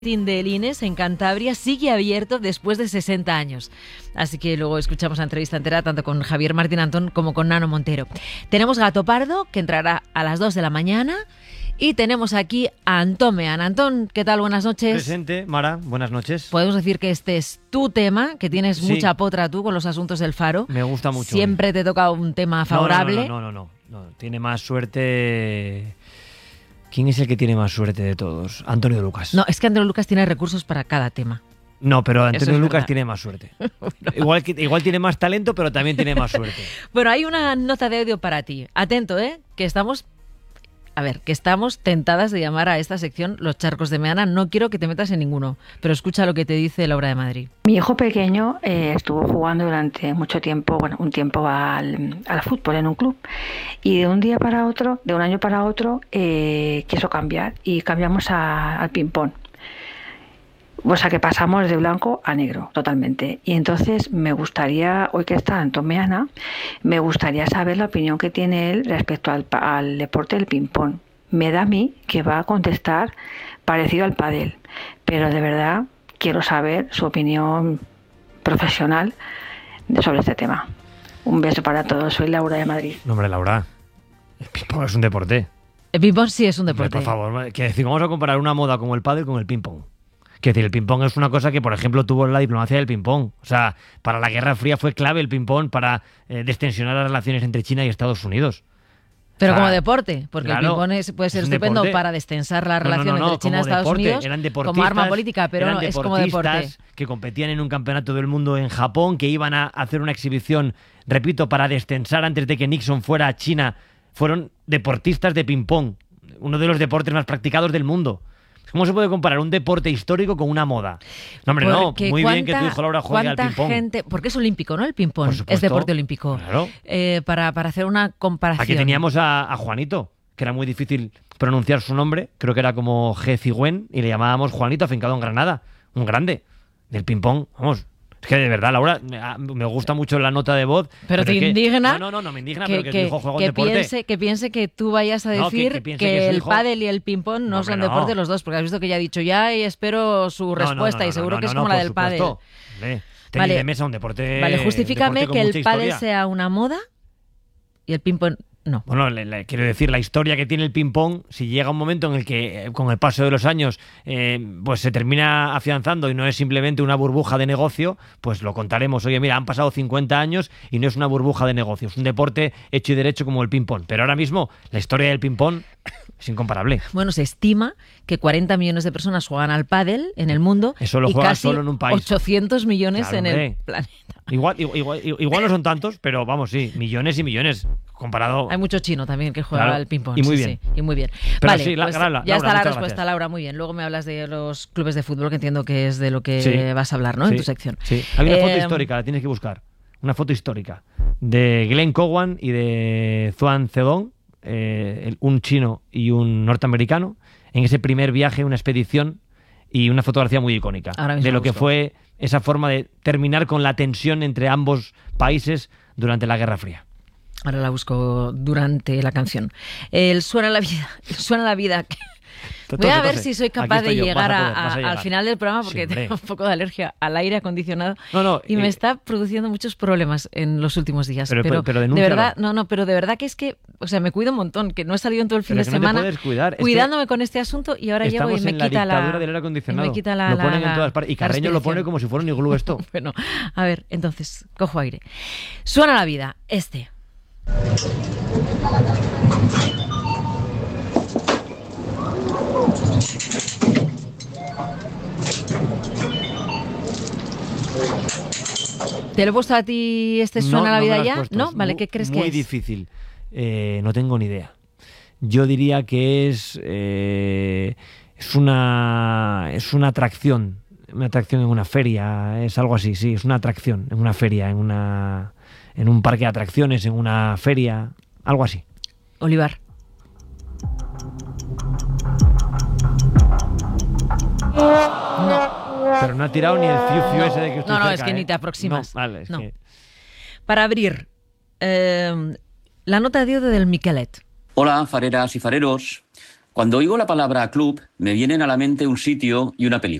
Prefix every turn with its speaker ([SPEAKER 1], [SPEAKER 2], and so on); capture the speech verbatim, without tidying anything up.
[SPEAKER 1] de Lines en Cantabria sigue abierto después de sesenta años. Así que luego escuchamos la entrevista entera tanto con Javier Martín Antón como con Nano Montero. Tenemos Gato Pardo, que entrará a las dos de la mañana. Y tenemos aquí a Antón Meana. Antón, ¿qué tal? Buenas noches.
[SPEAKER 2] Presente, Mara, buenas noches.
[SPEAKER 1] Podemos decir que este es tu tema, que tienes
[SPEAKER 2] Sí.
[SPEAKER 1] mucha potra tú con los asuntos del Faro.
[SPEAKER 2] Me gusta mucho.
[SPEAKER 1] Siempre te toca un tema favorable.
[SPEAKER 2] No, no, no, no, no, no. Tiene más suerte... ¿Quién es el que tiene más suerte de todos? Antonio Lucas.
[SPEAKER 1] No, es que Antonio Lucas tiene recursos para cada tema.
[SPEAKER 2] No, pero Antonio
[SPEAKER 1] es
[SPEAKER 2] Lucas
[SPEAKER 1] verdad.
[SPEAKER 2] tiene más suerte. igual, que, igual tiene más talento, pero también tiene más suerte.
[SPEAKER 1] Bueno, hay una nota de audio para ti. Atento, ¿eh? Que estamos... A ver, que estamos tentadas de llamar a esta sección Los Charcos de Meana. No quiero que te metas en ninguno, pero escucha lo que te dice Laura de Madrid.
[SPEAKER 3] Mi hijo pequeño eh, estuvo jugando durante mucho tiempo, bueno, un tiempo al, al fútbol en un club, y de un día para otro, de un año para otro, eh, quiso cambiar y cambiamos a, al ping-pong. O sea que pasamos de blanco a negro totalmente. Y entonces me gustaría, hoy que está Antón Meana, me gustaría saber la opinión que tiene él respecto al, al deporte del ping-pong. Me da a mí que va a contestar parecido al pádel, pero de verdad quiero saber su opinión profesional sobre este tema. Un beso para todos. Soy Laura de Madrid.
[SPEAKER 2] No, hombre, Laura, el ping-pong es un deporte.
[SPEAKER 1] El ping-pong sí es un
[SPEAKER 2] Hombre,
[SPEAKER 1] deporte.
[SPEAKER 2] por favor, que decir, vamos a comparar una moda como el pádel con el ping-pong. Quiero decir, el ping-pong es una cosa que, por ejemplo, tuvo la diplomacia del ping-pong. O sea, para la Guerra Fría fue clave el ping-pong para eh, destensionar las relaciones entre China y Estados Unidos.
[SPEAKER 1] Pero
[SPEAKER 2] O sea,
[SPEAKER 1] como deporte, porque
[SPEAKER 2] claro,
[SPEAKER 1] el ping-pong es- puede ser
[SPEAKER 2] es un
[SPEAKER 1] estupendo
[SPEAKER 2] deporte.
[SPEAKER 1] para destensar la
[SPEAKER 2] No, no,
[SPEAKER 1] relación
[SPEAKER 2] no, no,
[SPEAKER 1] entre China y
[SPEAKER 2] como
[SPEAKER 1] Estados
[SPEAKER 2] deporte,
[SPEAKER 1] Unidos
[SPEAKER 2] eran
[SPEAKER 1] como arma política, pero
[SPEAKER 2] eran
[SPEAKER 1] no, es como deporte.
[SPEAKER 2] deportistas que competían en un campeonato del mundo en Japón, que iban a hacer una exhibición, repito, para destensar antes de que Nixon fuera a China. Fueron deportistas de ping-pong, uno de los deportes más practicados del mundo. ¿Cómo se puede comparar un deporte histórico con una moda? No, hombre, no.
[SPEAKER 1] Porque
[SPEAKER 2] Muy bien que tu
[SPEAKER 1] cuánta-
[SPEAKER 2] hijo Laura juegue al
[SPEAKER 1] cuánta
[SPEAKER 2] ping-pong.
[SPEAKER 1] gente, porque es olímpico, ¿no? El ping-pong
[SPEAKER 2] Por
[SPEAKER 1] es
[SPEAKER 2] supuesto.
[SPEAKER 1] deporte olímpico.
[SPEAKER 2] Claro.
[SPEAKER 1] Eh, para, para hacer una comparación.
[SPEAKER 2] Aquí teníamos a, a Juanito, que era muy difícil pronunciar su nombre. Creo que era como G. Cigüen, y le llamábamos Juanito, afincado en Granada. Un grande del ping-pong. Vamos. Es que de verdad, Laura, me, me gusta mucho la nota de voz.
[SPEAKER 1] Pero te
[SPEAKER 2] es que-
[SPEAKER 1] indigna
[SPEAKER 2] No, no, no, no me indigna,
[SPEAKER 1] que,
[SPEAKER 2] pero que,
[SPEAKER 1] que-
[SPEAKER 2] tu hijo juega un
[SPEAKER 1] que
[SPEAKER 2] deporte.
[SPEAKER 1] piense, que piense que tú vayas a
[SPEAKER 2] No, que-
[SPEAKER 1] decir
[SPEAKER 2] que
[SPEAKER 1] que,
[SPEAKER 2] piense que su
[SPEAKER 1] el
[SPEAKER 2] hijo-
[SPEAKER 1] pádel y el ping-pong no,
[SPEAKER 2] No,
[SPEAKER 1] son
[SPEAKER 2] hombre, no.
[SPEAKER 1] deportes los dos, porque has visto que ya ha dicho ya y espero su
[SPEAKER 2] No, no,
[SPEAKER 1] respuesta
[SPEAKER 2] no, no,
[SPEAKER 1] y seguro
[SPEAKER 2] no,
[SPEAKER 1] que es
[SPEAKER 2] no,
[SPEAKER 1] como la
[SPEAKER 2] por
[SPEAKER 1] del pádel.
[SPEAKER 2] supuesto. Hombre, tenis
[SPEAKER 1] Vale.
[SPEAKER 2] de mesa, un deporte.
[SPEAKER 1] Vale,
[SPEAKER 2] un
[SPEAKER 1] justifícame
[SPEAKER 2] deporte
[SPEAKER 1] que
[SPEAKER 2] con
[SPEAKER 1] el
[SPEAKER 2] mucha
[SPEAKER 1] pádel
[SPEAKER 2] historia.
[SPEAKER 1] sea una moda y el ping-pong no.
[SPEAKER 2] Bueno, le, le- quiero decir, la historia que tiene el ping-pong, si llega un momento en el que, eh, con el paso de los años, eh, pues se termina afianzando y no es simplemente una burbuja de negocio, pues lo contaremos. Oye, mira, han pasado cincuenta años y no es una burbuja de negocio, es un deporte hecho y derecho como el ping-pong. Pero ahora mismo, la historia del ping-pong es incomparable.
[SPEAKER 1] Bueno, se estima que cuarenta millones de personas juegan al pádel en el mundo
[SPEAKER 2] Eso lo
[SPEAKER 1] y
[SPEAKER 2] juegan
[SPEAKER 1] casi
[SPEAKER 2] solo en un país.
[SPEAKER 1] ochocientos millones
[SPEAKER 2] Claro,
[SPEAKER 1] en el
[SPEAKER 2] hombre.
[SPEAKER 1] planeta.
[SPEAKER 2] Igual, igual, igual, igual no son tantos, pero vamos, sí, millones y millones comparado.
[SPEAKER 1] Hay mucho chino también que juega
[SPEAKER 2] Claro,
[SPEAKER 1] al ping-pong.
[SPEAKER 2] y muy
[SPEAKER 1] sí,
[SPEAKER 2] bien.
[SPEAKER 1] sí, y muy bien.
[SPEAKER 2] Pero
[SPEAKER 1] Vale,
[SPEAKER 2] sí, la-
[SPEAKER 1] pues
[SPEAKER 2] Laura,
[SPEAKER 1] ya
[SPEAKER 2] Laura,
[SPEAKER 1] está la
[SPEAKER 2] muchas
[SPEAKER 1] respuesta,
[SPEAKER 2] gracias.
[SPEAKER 1] Laura. Muy bien. Luego me hablas de los clubes de fútbol, que entiendo que es de lo que
[SPEAKER 2] Sí.
[SPEAKER 1] vas a hablar, ¿no?
[SPEAKER 2] Sí,
[SPEAKER 1] En tu sección.
[SPEAKER 2] Sí. Hay una foto
[SPEAKER 1] Eh,
[SPEAKER 2] histórica, la tienes que buscar. Una foto histórica de Glenn Cowan y de Zuan Zedong, eh, el- un chino y un norteamericano, en ese primer viaje, una expedición y una fotografía muy icónica
[SPEAKER 1] Ahora mismo
[SPEAKER 2] de lo que
[SPEAKER 1] busco.
[SPEAKER 2] fue esa forma de terminar con la tensión entre ambos países durante la Guerra Fría.
[SPEAKER 1] Ahora la busco durante la canción. El Suena la vida. Suena la vida. Voy a ver si soy capaz
[SPEAKER 2] Aquí estoy
[SPEAKER 1] de
[SPEAKER 2] yo,
[SPEAKER 1] llegar
[SPEAKER 2] vas a
[SPEAKER 1] a-
[SPEAKER 2] poder, vas a
[SPEAKER 1] a-
[SPEAKER 2] llegar.
[SPEAKER 1] al final del programa porque
[SPEAKER 2] Sí, hombre.
[SPEAKER 1] tengo un poco de alergia al aire acondicionado
[SPEAKER 2] No, no,
[SPEAKER 1] y me
[SPEAKER 2] eh,
[SPEAKER 1] está produciendo muchos problemas en los últimos días.
[SPEAKER 2] Pero-
[SPEAKER 1] Pero,
[SPEAKER 2] pero- pero
[SPEAKER 1] de
[SPEAKER 2] denúncialo.
[SPEAKER 1] verdad, no, no, pero de verdad que es que, o sea, me cuido un montón, que no he salido en todo el fin
[SPEAKER 2] Pero
[SPEAKER 1] de
[SPEAKER 2] que no te
[SPEAKER 1] semana
[SPEAKER 2] puedes cuidar, es que
[SPEAKER 1] cuidándome con este asunto y ahora llego y
[SPEAKER 2] Estamos
[SPEAKER 1] me
[SPEAKER 2] en la
[SPEAKER 1] quita la,
[SPEAKER 2] dictadura del aire
[SPEAKER 1] y
[SPEAKER 2] acondicionado.
[SPEAKER 1] me quita la,
[SPEAKER 2] lo ponen
[SPEAKER 1] la-
[SPEAKER 2] en todas partes. Y
[SPEAKER 1] la
[SPEAKER 2] Carreño lo pone
[SPEAKER 1] respiración.
[SPEAKER 2] como si fuera un iglú esto.
[SPEAKER 1] Bueno, a ver, entonces, cojo aire. Suena la vida, este. ¿Te lo he puesto a ti este Suena
[SPEAKER 2] No,
[SPEAKER 1] la
[SPEAKER 2] no me
[SPEAKER 1] vida
[SPEAKER 2] lo has
[SPEAKER 1] ya?
[SPEAKER 2] puesto.
[SPEAKER 1] ¿No?
[SPEAKER 2] Es
[SPEAKER 1] Vale,
[SPEAKER 2] mu-
[SPEAKER 1] ¿qué crees
[SPEAKER 2] muy
[SPEAKER 1] que es?
[SPEAKER 2] difícil. Eh, no tengo ni idea. Yo diría que es eh, es una es una atracción, una atracción en una feria, es algo así, sí, es una atracción en una feria, en una en un parque de atracciones, en una feria, algo así.
[SPEAKER 1] Olivar. No.
[SPEAKER 2] Pero no ha tirado ni el fiu fiu ese de que estoy
[SPEAKER 1] No, no,
[SPEAKER 2] cerca,
[SPEAKER 1] es que
[SPEAKER 2] ¿eh?
[SPEAKER 1] ni te aproximas.
[SPEAKER 2] No, vale, es
[SPEAKER 1] No.
[SPEAKER 2] que
[SPEAKER 1] Para abrir, eh, la nota de audio del Miquelet.
[SPEAKER 4] Hola, fareras y fareros. Cuando oigo la palabra club, me vienen a la mente un sitio y una película.